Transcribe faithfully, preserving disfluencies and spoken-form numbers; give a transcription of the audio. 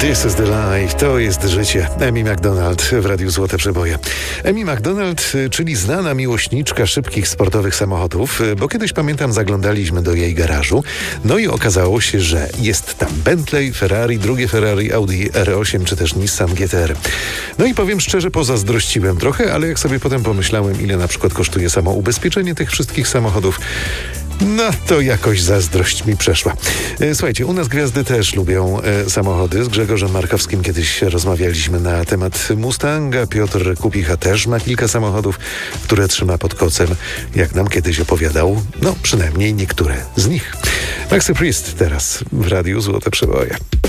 This is the life, to jest życie. Amy Macdonald w Radiu Złote Przeboje. Amy Macdonald, czyli znana miłośniczka szybkich sportowych samochodów, bo kiedyś, pamiętam, zaglądaliśmy do jej garażu, no i okazało się, że jest tam Bentley, Ferrari, drugie Ferrari, Audi R osiem czy też Nissan G T R. No i powiem szczerze, pozazdrościłem trochę, ale jak sobie potem pomyślałem, ile na przykład kosztuje samo ubezpieczenie tych wszystkich samochodów, no to jakoś zazdrość mi przeszła. Słuchajcie, u nas gwiazdy też lubią e, samochody. Z Grzegorzem Markowskim kiedyś rozmawialiśmy na temat Mustanga. Piotr Kupicha też ma kilka samochodów, które trzyma pod kocem, jak nam kiedyś opowiadał. No, przynajmniej niektóre z nich. Maxi Priest teraz w Radiu Złote Przeboje.